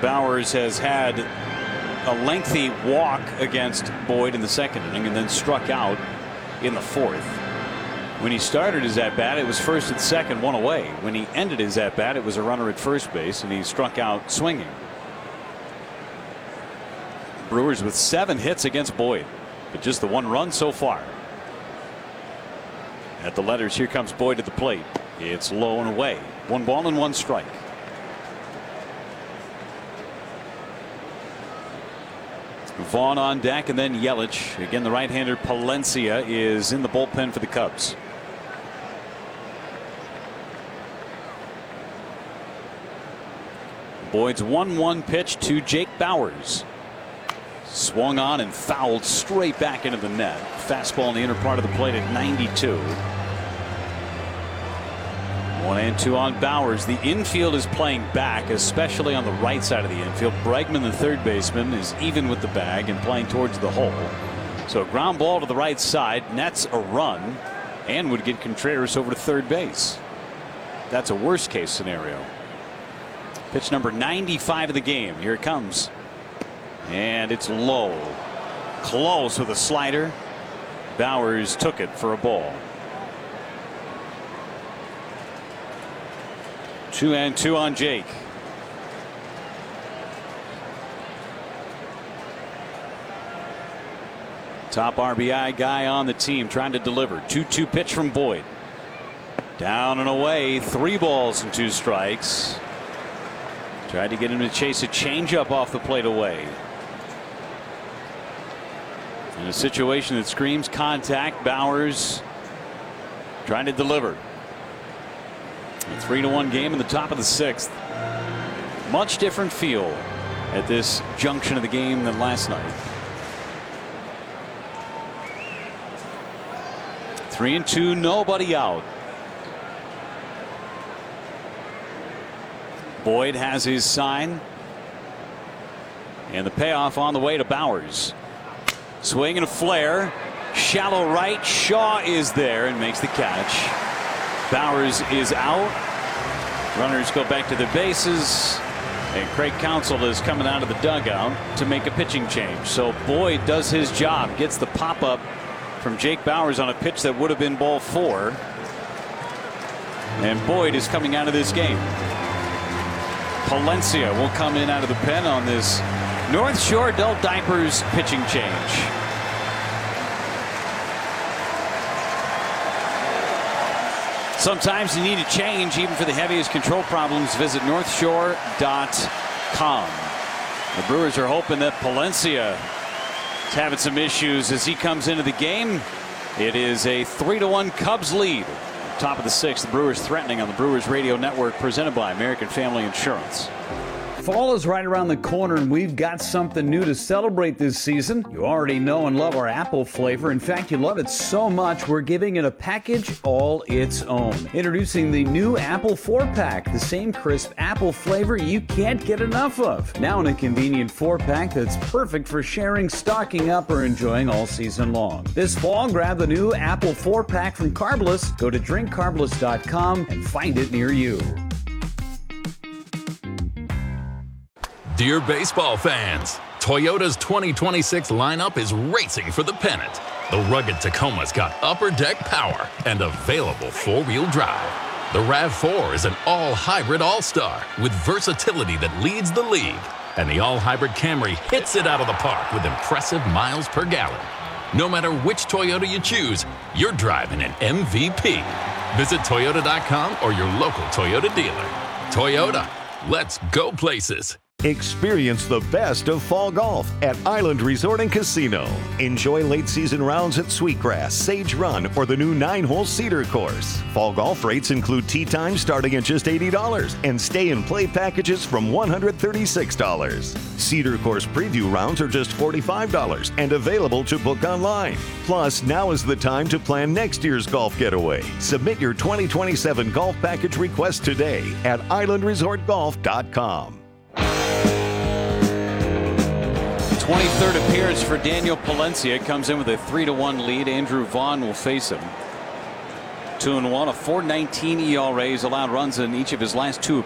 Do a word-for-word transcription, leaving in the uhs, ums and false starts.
Bauers has had a lengthy walk against Boyd in the second inning and then struck out in the fourth. When he started his at bat, it was first and second, one away. When he ended his at bat, it was a runner at first base, and he struck out swinging. Brewers with seven hits against Boyd, but just the one run so far. At the letters, here comes Boyd to the plate. It's low and away. One ball and one strike. Vaughn on deck, and then Yelich. Again, the right-hander Palencia is in the bullpen for the Cubs. Boyd's one one pitch to Jake Bauers. Swung on and fouled straight back into the net. Fastball in the inner part of the plate at ninety-two. One and two on Bauers. The infield is playing back, especially on the right side of the infield. Bregman, the third baseman, is even with the bag and playing towards the hole. So a ground ball to the right side nets a run and would get Contreras over to third base. That's a worst case scenario. Pitch number ninety-five of the game. Here it comes. And it's low. Close with a slider. Bauers took it for a ball. Two and two on Jake. Top R B I guy on the team trying to deliver. two two pitch from Boyd. Down and away. Three balls and two strikes. Tried to get him to chase a changeup off the plate away. In a situation that screams contact, Bauers trying to deliver. A three to one game in the top of the sixth. Much different feel at this junction of the game than last night. Three and two, nobody out. Boyd has his sign. And the payoff on the way to Bauers. Swing and a flare. Shallow right. Shaw is there and makes the catch. Bauers is out. Runners go back to their bases. And Craig Counsell is coming out of the dugout to make a pitching change. So Boyd does his job. Gets the pop up from Jake Bauers on a pitch that would have been ball four. And Boyd is coming out of this game. Palencia will come in out of the pen on this North Shore Adult Diapers pitching change. Sometimes you need a change even for the heaviest control problems. Visit north shore dot com. The Brewers are hoping that Palencia is having some issues as he comes into the game. It is a three to one Cubs lead. Top of the sixth, the Brewers threatening on the Brewers Radio Network, presented by American Family Insurance. Fall is right around the corner, and we've got something new to celebrate this season. You already know and love our apple flavor. In fact, you love it so much, we're giving it a package all its own. Introducing the new Apple four pack, the same crisp apple flavor you can't get enough of. Now in a convenient four pack that's perfect for sharing, stocking up, or enjoying all season long. This fall, grab the new Apple four pack from Carbless. Go to drink carbless dot com and find it near you. Dear baseball fans, Toyota's twenty twenty-six lineup is racing for the pennant. The rugged Tacoma's got upper deck power and available four-wheel drive. The RAV four is an all-hybrid all-star with versatility that leads the league. And the all-hybrid Camry hits it out of the park with impressive miles per gallon. No matter which Toyota you choose, you're driving an M V P. Visit Toyota dot com or your local Toyota dealer. Toyota, let's go places. Experience the best of fall golf at Island Resort and Casino. Enjoy late season rounds at Sweetgrass, Sage Run, or the new nine-hole Cedar course. Fall golf rates include tee time starting at just eighty dollars and stay and play packages from one hundred thirty-six dollars. Cedar course preview rounds are just forty-five dollars and available to book online. Plus, now is the time to plan next year's golf getaway. Submit your twenty twenty-seven golf package request today at island resort golf dot com. twenty-third appearance for Daniel Palencia. Comes in with a three to one lead. Andrew Vaughn will face him. two and one, a four nineteen E R A. He's allowed runs in each of his last two